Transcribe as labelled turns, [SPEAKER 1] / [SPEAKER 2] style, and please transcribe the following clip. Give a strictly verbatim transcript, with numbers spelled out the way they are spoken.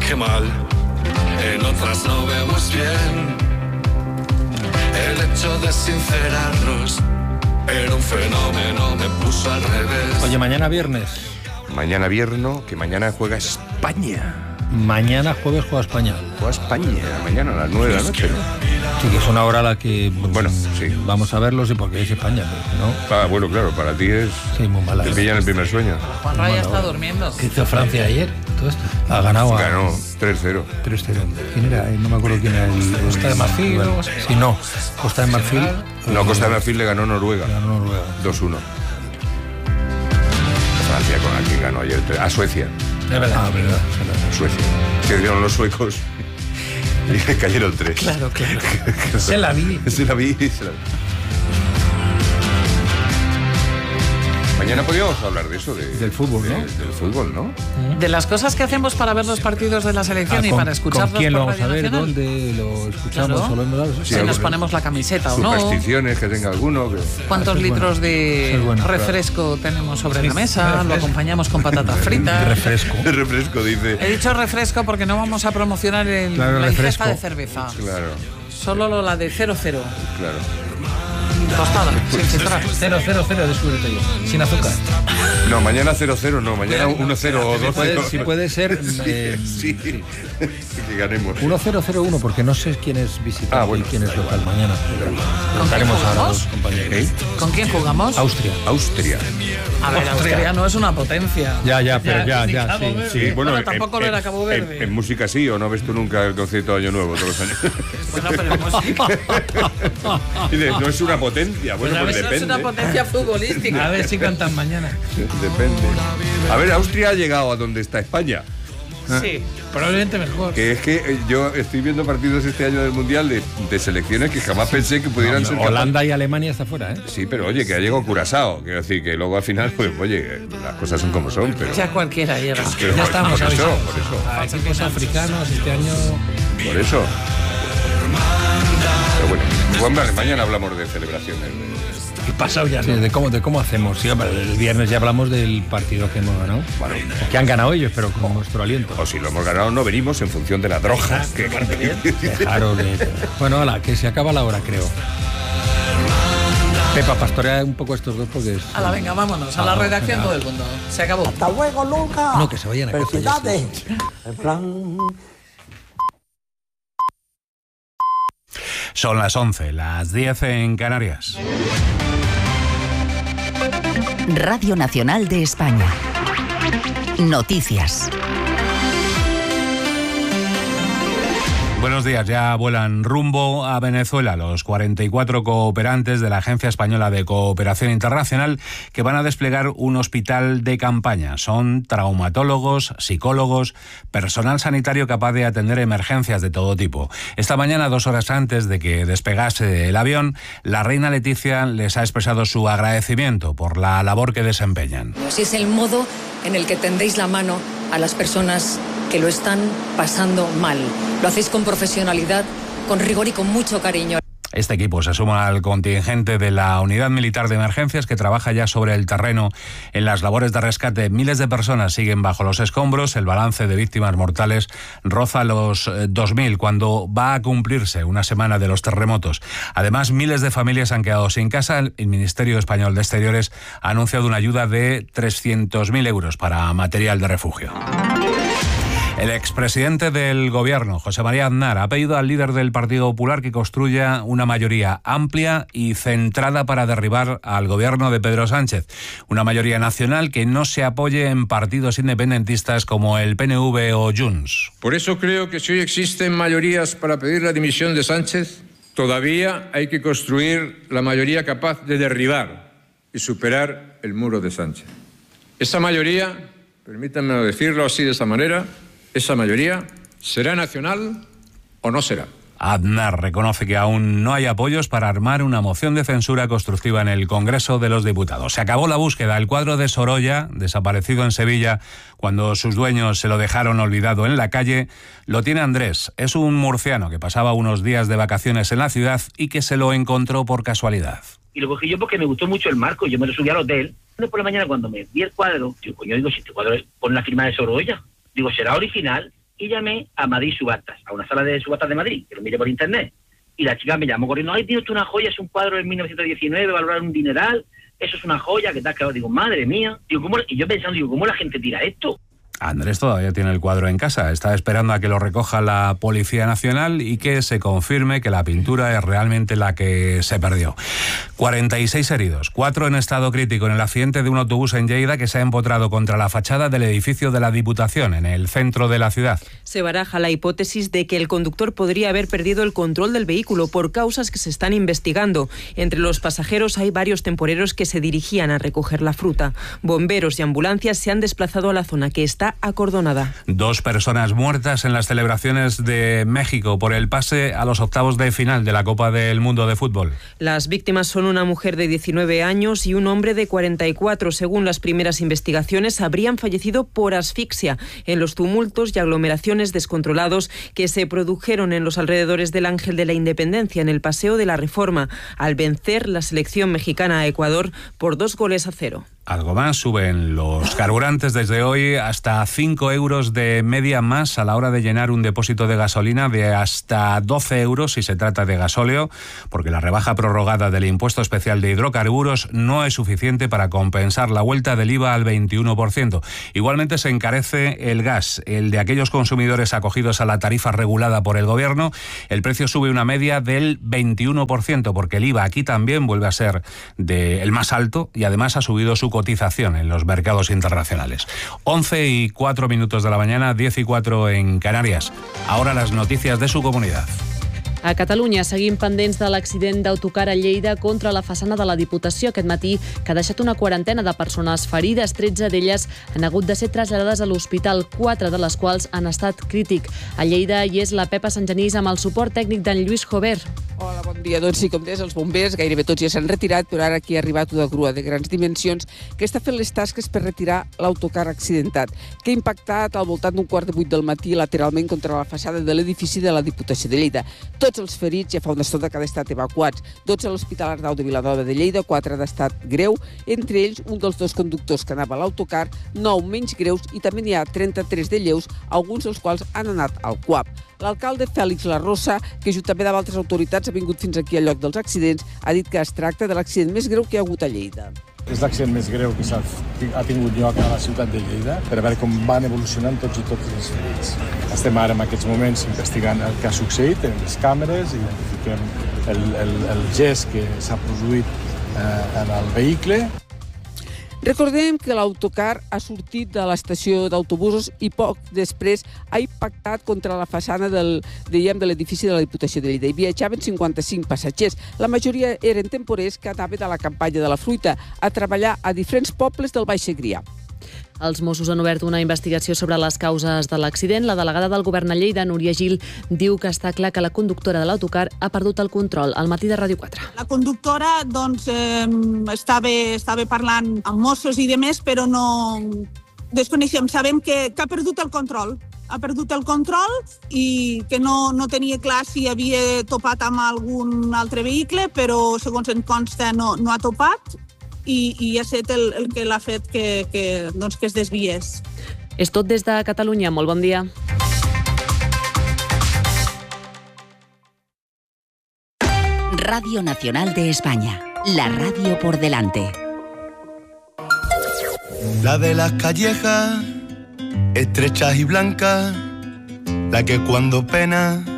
[SPEAKER 1] qué mal, en otras no vemos bien. El hecho de sincerarnos era un fenómeno, me puso al revés.
[SPEAKER 2] Oye, mañana viernes.
[SPEAKER 3] Mañana viernes, que mañana juega España.
[SPEAKER 2] Mañana jueves juega España.
[SPEAKER 3] Juega España, mañana a las nueve de la noche, ¿no?
[SPEAKER 2] Sí, que es una hora a la que...
[SPEAKER 3] Bueno, sí.
[SPEAKER 2] Vamos a verlos y porque es España, ¿no?
[SPEAKER 3] Ah, bueno, claro, para ti es...
[SPEAKER 2] Sí, muy mala.
[SPEAKER 3] Te pillan el primer sueño.
[SPEAKER 4] Juan Raya está durmiendo.
[SPEAKER 2] ¿Qué hizo Francia ayer? Todo esto. Ha ganado a...
[SPEAKER 3] Ganó tres cero.
[SPEAKER 2] tres cero. ¿Quién era? No me acuerdo quién era el...
[SPEAKER 4] Costa de Marfil.
[SPEAKER 2] Bueno, sí, no. Costa de Marfil.
[SPEAKER 3] No, Costa de Marfil le ganó Noruega.
[SPEAKER 2] Ganó Noruega.
[SPEAKER 3] dos uno. Francia con la que ganó ayer. A Suecia.
[SPEAKER 2] Es verdad. Ah, verdad.
[SPEAKER 3] Suecia. Que dieron los suecos y le cayeron tres.
[SPEAKER 2] Claro, claro. Se la vi.
[SPEAKER 3] Se la vi, se la vi. Mañana podríamos hablar de eso, de,
[SPEAKER 2] del fútbol, ¿no?
[SPEAKER 3] De, del fútbol, ¿no?
[SPEAKER 4] De las cosas que hacemos para ver los partidos de la selección
[SPEAKER 2] ah,
[SPEAKER 4] y
[SPEAKER 2] con,
[SPEAKER 4] para escucharlos
[SPEAKER 2] ¿con quién
[SPEAKER 4] por
[SPEAKER 2] lo vamos
[SPEAKER 4] Radio
[SPEAKER 2] a ver?
[SPEAKER 4] Nacional.
[SPEAKER 2] ¿Dónde lo escuchamos?
[SPEAKER 4] Claro.
[SPEAKER 2] ¿O lo hemos
[SPEAKER 4] si sí, nos ponemos la camiseta o no.
[SPEAKER 3] Supersticiones que tenga alguno. Que...
[SPEAKER 4] ¿Cuántos
[SPEAKER 2] es
[SPEAKER 4] litros
[SPEAKER 2] bueno.
[SPEAKER 4] de
[SPEAKER 2] bueno,
[SPEAKER 4] refresco
[SPEAKER 2] claro.
[SPEAKER 4] tenemos sobre
[SPEAKER 2] sí,
[SPEAKER 4] la mesa?
[SPEAKER 2] refresco.
[SPEAKER 4] Lo acompañamos con patatas fritas.
[SPEAKER 2] Refresco.
[SPEAKER 3] refresco, dice.
[SPEAKER 4] He dicho refresco porque no vamos a promocionar el,
[SPEAKER 2] claro,
[SPEAKER 4] la
[SPEAKER 2] refresco.
[SPEAKER 4] ingesta de cerveza.
[SPEAKER 3] Claro.
[SPEAKER 4] Solo la de cero cero.
[SPEAKER 3] Claro.
[SPEAKER 4] Tostada, sin filtrar.
[SPEAKER 2] cero cero cero, descúbrete yo. Sin azúcar.
[SPEAKER 3] No, mañana cero cero, no, mañana uno cero o dos cero.
[SPEAKER 2] Si puede ser. Eh,
[SPEAKER 3] sí, sí. Que ganemos.
[SPEAKER 2] uno cero cero uno, porque no sé quién es visitante
[SPEAKER 3] ah, bueno.
[SPEAKER 2] y quién es local mañana.
[SPEAKER 4] Preguntaremos
[SPEAKER 2] ahora a los compañeros.
[SPEAKER 3] ¿Eh?
[SPEAKER 4] ¿Con quién jugamos?
[SPEAKER 2] Austria.
[SPEAKER 3] Austria.
[SPEAKER 4] A ver, Austria no es una potencia.
[SPEAKER 2] Ya, ya, pero ya, ya,
[SPEAKER 4] ya
[SPEAKER 2] sí.
[SPEAKER 3] Sí, bueno,
[SPEAKER 4] bueno
[SPEAKER 3] en,
[SPEAKER 4] tampoco
[SPEAKER 3] en,
[SPEAKER 4] lo era Cabo Verde.
[SPEAKER 3] En, en música sí, o no ves tú nunca el concierto de Año Nuevo todos los años.
[SPEAKER 4] Bueno, pero en música.
[SPEAKER 3] Dices, no es una potencia, bueno,
[SPEAKER 4] Pues a
[SPEAKER 3] pues
[SPEAKER 4] ver,
[SPEAKER 3] depende.
[SPEAKER 4] no es una potencia futbolística.
[SPEAKER 2] A ver si cantan mañana.
[SPEAKER 3] Depende. A ver, Austria ha llegado a donde está España.
[SPEAKER 4] Sí.
[SPEAKER 2] Probablemente mejor.
[SPEAKER 3] Que es que yo estoy viendo partidos este año del Mundial de, de selecciones que jamás pensé que pudieran
[SPEAKER 2] no, no,
[SPEAKER 3] ser
[SPEAKER 2] Holanda y Alemania está fuera, ¿eh?
[SPEAKER 3] Sí, pero oye, que ha llegado Curazao. Quiero decir que luego al final, pues oye, las cosas son como son, pero...
[SPEAKER 4] Ya cualquiera llega.
[SPEAKER 3] Pero
[SPEAKER 2] ya
[SPEAKER 3] por,
[SPEAKER 2] estamos
[SPEAKER 3] por eso,
[SPEAKER 2] avisados.
[SPEAKER 3] por eso.
[SPEAKER 2] A equipos africanos este año...
[SPEAKER 3] Por eso. Pero bueno, bueno, mañana hablamos de celebraciones. De...
[SPEAKER 2] ¿Qué pasado ya? Sí, de cómo, de cómo hacemos. Sí, el viernes ya hablamos del partido que hemos ganado.
[SPEAKER 3] Bueno,
[SPEAKER 2] que han ganado ellos, pero con nuestro aliento.
[SPEAKER 3] O si lo hemos ganado, no venimos en función de la droga. Que...
[SPEAKER 2] Claro, de... Bueno, hola, que se acaba la hora, creo. Pepa, pastorea un poco estos dos porque es...
[SPEAKER 4] A la venga, vámonos, a la
[SPEAKER 2] ah,
[SPEAKER 4] redacción
[SPEAKER 2] venga.
[SPEAKER 4] todo el mundo. Se acabó.
[SPEAKER 5] Hasta luego, Luca.
[SPEAKER 2] No, que se vayan a casa.
[SPEAKER 5] Felicidades. En plan...
[SPEAKER 6] Son las once, las diez en Canarias.
[SPEAKER 7] Radio Nacional de España. Noticias.
[SPEAKER 6] Buenos días, ya vuelan rumbo a Venezuela los cuarenta y cuatro cooperantes de la Agencia Española de Cooperación Internacional que van a desplegar un hospital de campaña. Son traumatólogos, psicólogos, personal sanitario capaz de atender emergencias de todo tipo. Esta mañana, dos horas antes de que despegase el avión, la reina Leticia les ha expresado su agradecimiento por la labor que desempeñan.
[SPEAKER 8] Si es el modo en el que tendéis la mano a las personas que lo están pasando mal. Lo hacéis con profesionalidad, con rigor y con mucho cariño.
[SPEAKER 6] Este equipo se suma al contingente de la Unidad Militar de Emergencias que trabaja ya sobre el terreno en las labores de rescate. Miles de personas siguen bajo los escombros. El balance de víctimas mortales roza los dos mil cuando va a cumplirse una semana de los terremotos. Además, miles de familias han quedado sin casa. El Ministerio Español de Exteriores ha anunciado una ayuda de trescientos mil euros para material de refugio. El expresidente del Gobierno, José María Aznar, ha pedido al líder del Partido Popular que construya una mayoría amplia y centrada para derribar al Gobierno de Pedro Sánchez. Una mayoría nacional que no se apoye en partidos independentistas como el P N V o Junts.
[SPEAKER 9] Por eso creo que si hoy existen mayorías para pedir la dimisión de Sánchez, todavía hay que construir la mayoría capaz de derribar y superar el muro de Sánchez. Esa mayoría, permítanme decirlo así de esa manera, esa mayoría será nacional o no será.
[SPEAKER 6] Aznar reconoce que aún no hay apoyos para armar una moción de censura constructiva en el Congreso de los Diputados. Se acabó la búsqueda. El cuadro de Sorolla, desaparecido en Sevilla cuando sus dueños se lo dejaron olvidado en la calle, lo tiene Andrés. Es un murciano que pasaba unos días de vacaciones en la ciudad y que se lo encontró por casualidad.
[SPEAKER 10] Y lo cogí yo porque me gustó mucho el marco. Yo me lo subí al hotel. Por la mañana cuando me vi el cuadro, yo, yo digo, si este cuadro pone la firma de Sorolla, digo, ¿será original? y llamé a Madrid Subastas, a una sala de subastas de Madrid, que lo miré por internet. Y la chica me llamó corriendo, ay, tío, esto es una joya, es un cuadro de mil novecientos diecinueve, valorar un dineral, eso es una joya, ¿qué tal? Claro, digo, madre mía. Digo, ¿cómo? Y yo pensando, digo, ¿cómo la gente tira esto?
[SPEAKER 6] Andrés todavía tiene el cuadro en casa, está esperando a que lo recoja la Policía Nacional y que se confirme que la pintura es realmente la que se perdió. cuarenta y seis heridos, cuatro en estado crítico en el accidente de un autobús en Lleida que se ha empotrado contra la fachada del edificio de la Diputación, en el centro de la ciudad.
[SPEAKER 11] Se baraja la hipótesis de que el conductor podría haber perdido el control del vehículo por causas que se están investigando. Entre los pasajeros hay varios temporeros que se dirigían a recoger la fruta. Bomberos y ambulancias se han desplazado a la zona, que está acordonada.
[SPEAKER 6] Dos personas muertas en las celebraciones de México por el pase a los octavos de final de la Copa del Mundo de Fútbol.
[SPEAKER 11] Las víctimas son una mujer de diecinueve años y un hombre de cuarenta y cuatro. Según las primeras investigaciones, habrían fallecido por asfixia en los tumultos y aglomeraciones descontrolados que se produjeron en los alrededores del Ángel de la Independencia en el Paseo de la Reforma, al vencer la selección mexicana a Ecuador por dos goles a cero.
[SPEAKER 6] Algo más, suben los carburantes desde hoy hasta cinco euros de media más a la hora de llenar un depósito de gasolina, de hasta doce euros si se trata de gasóleo, porque la rebaja prorrogada del impuesto especial de hidrocarburos no es suficiente para compensar la vuelta del I V A al veintiuno por ciento. Igualmente se encarece el gas, el de aquellos consumidores acogidos a la tarifa regulada por el gobierno. El precio sube una media del veintiuno por ciento, porque el I V A aquí también vuelve a ser de el más alto y además ha subido su cotización en los mercados internacionales. once y cuatro minutos de la mañana, diez y cuatro en Canarias. Ahora las noticias de su comunidad.
[SPEAKER 12] A Catalunya seguim pendents de l'accident d'autocar a Lleida contra la façana de la Diputació aquest matí, que ha deixat una quarantena de persones ferides. tretze d'elles han hagut de ser traslladades a l'hospital, quatre de les quals han estat crític. A Lleida hi és la Pepa Santgenís amb el suport tècnic d'en Lluís Jover.
[SPEAKER 13] Hola, bon dia. Doncs sí, com deies, els bombers gairebé tots ja s'han retirat, però ara aquí ha arribat una grua de grans dimensions que està fent les tasques per retirar l'autocar accidentat, que ha impactat al voltant d'un quart de vuit del matí lateralment contra la façana de l'edifici de la Diputació de Lleida. Tots els ferits ja fa una estona que han estat evacuats, dotze a l'Hospital Arnau de Vilanova de Lleida, quatre d'estat greu, entre ells un dels dos conductors que anava a l'autocar, nou menys greus i també n'hi ha trenta-tres de lleus, alguns dels quals han anat al C U A P. L'alcalde Fèlix Larrosa, que juntament amb altres autoritats ha vingut fins aquí al lloc dels accidents, ha dit que es tracta de l'accident més greu que hi ha hagut a Lleida.
[SPEAKER 14] És l'accident més greu que ha tingut lloc a la ciutat de Lleida, per a veure com van evolucionant tots i tots els ferits. Estem ara en aquests moments investigant el que ha succeït en les càmeres, identifiquem el, el, el gest que s'ha produït eh, en el vehicle.
[SPEAKER 13] Recordem que l'autocar ha sortit de l'estació d'autobusos i poc després ha impactat contra la façana del, dèiem, de l'edifici de la Diputació de Lleida. Hi viatjaven cinquanta-cinc passatgers. La majoria eren temporers que anaven a la campanya de la fruita a treballar a diferents pobles del Baix Segrià.
[SPEAKER 12] Els Mossos han obert una investigació sobre les causes de l'accident. La delegada del govern a Lleida, Núria Gil, diu que està clar que la conductora de l'autocar ha perdut el control. Al matí de Ràdio quatre.
[SPEAKER 15] La conductora doncs, eh, estava, estava parlant amb Mossos i demés, però no desconeixem. Sabem que, que ha perdut el control. Ha perdut el control i que no, no tenia clar si havia topat amb algun altre vehicle, però segons ens consta no, no ha topat. I, i ha estat el, el que l'ha fet que, que, doncs, que es desviés.
[SPEAKER 12] És tot des de Catalunya. Molt bon dia.
[SPEAKER 7] Radio Nacional de España. La radio por delante.
[SPEAKER 16] La de las callejas, estrechas y blancas, la que cuando pena